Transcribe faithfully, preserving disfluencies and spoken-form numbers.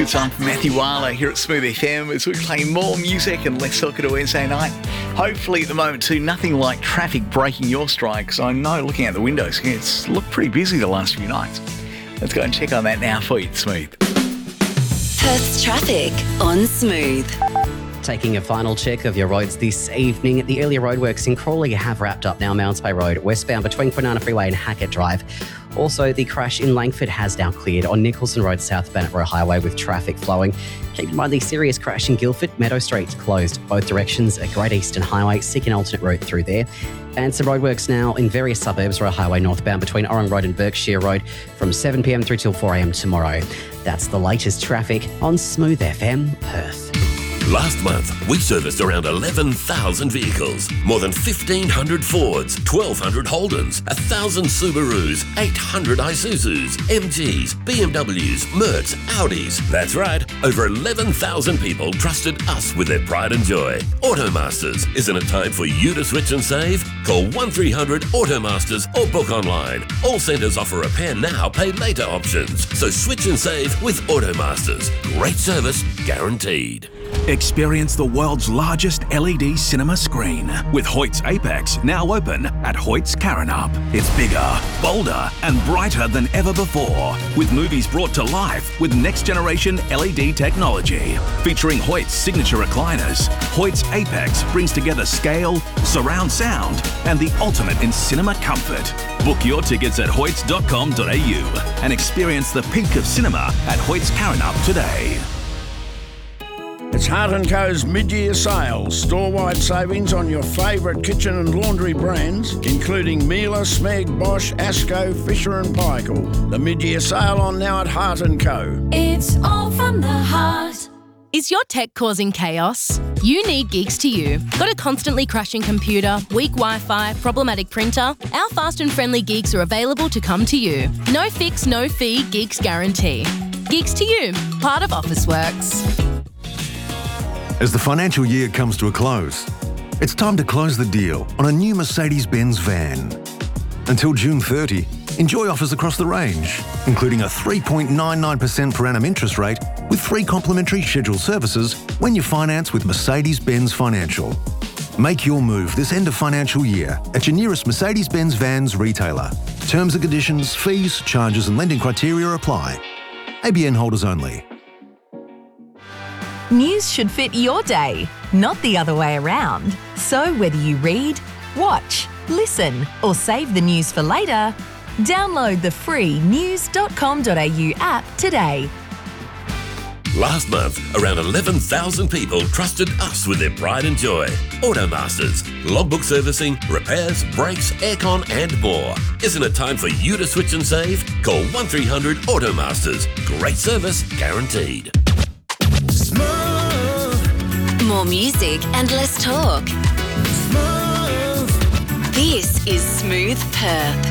It's on for Matthew Wyler here at Smooth F M as we play more music and let's talk at a Wednesday night. Hopefully at the moment too, nothing like traffic breaking your stride, because I know looking out the windows, it's looked pretty busy the last few nights. Let's go and check on that now for you, Smooth. Perth's traffic on Smooth. Taking a final check of your roads this evening. The earlier roadworks in Crawley have wrapped up now. Mounts Bay Road westbound between Kwinana Freeway and Hackett Drive. Also, the crash in Langford has now cleared on Nicholson Road south of Bennett Road Highway with traffic flowing. Keep in mind the serious crash in Guildford, Meadow Street closed both directions at Great Eastern Highway. Seek an alternate route through there. And some roadworks now in various suburbs. Road Highway northbound between Orrong Road and Berkshire Road from seven p m through till four a m tomorrow. That's the latest traffic on Smooth F M Perth. Last month, we serviced around eleven thousand vehicles, more than fifteen hundred Fords, twelve hundred Holdens, one thousand Subarus, eight hundred Isuzus, M Gs, B M Ws, Mercs, Audis. That's right, over eleven thousand people trusted us with their pride and joy. Automasters, isn't it time for you to switch and save? Call one three hundred Automasters or book online. All centres offer repair now, pay later options. So switch and save with Automasters. Great service, guaranteed. Experience the world's largest L E D cinema screen with Hoyt's Apex now open at Hoyt's Karrinyup. It's bigger, bolder and brighter than ever before, with movies brought to life with next generation L E D technology. Featuring Hoyt's signature recliners, Hoyt's Apex brings together scale, surround sound and the ultimate in cinema comfort. Book your tickets at hoyts dot com dot a u and experience the peak of cinema at Hoyt's Karrinyup today. It's Hart and Co's mid-year sale. Store-wide savings on your favourite kitchen and laundry brands, including Miele, Smeg, Bosch, Asco, Fisher and Paykel. The mid-year sale on now at Hart and Co. It's all from the heart. Is your tech causing chaos? You need Geeks to You. Got a constantly crashing computer, weak Wi-Fi, problematic printer? Our fast and friendly Geeks are available to come to you. No fix, no fee, Geeks guarantee. Geeks to You, part of Officeworks. As the financial year comes to a close, it's time to close the deal on a new Mercedes-Benz van. Until June thirtieth, enjoy offers across the range, including a three point nine nine percent per annum interest rate with free complimentary scheduled services when you finance with Mercedes-Benz Financial. Make your move this end of financial year at your nearest Mercedes-Benz Vans retailer. Terms and conditions, fees, charges and lending criteria apply. A B N holders only. News should fit your day, not the other way around. So whether you read, watch, listen or save the news for later, download the free news dot com dot a u app today. Last month, around eleven thousand people trusted us with their pride and joy. Automasters, logbook servicing, repairs, brakes, aircon and more. Isn't it time for you to switch and save? Call one three hundred Automasters. Great service, guaranteed. More music and less talk. This is Smooth Perth.